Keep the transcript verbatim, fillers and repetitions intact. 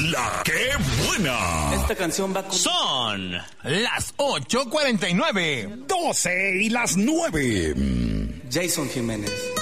La que buena. Esta canción va con... Son las ocho cuarenta y nueve. doce y las nueve. Jason Jiménez.